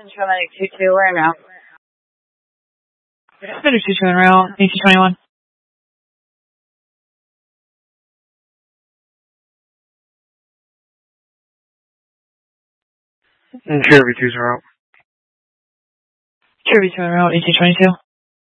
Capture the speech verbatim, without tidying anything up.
Central Medic two two, where am I? Medic two two en route, A T twenty-one. Cherokee two's en route. Cherokee two en route, A T twenty-two.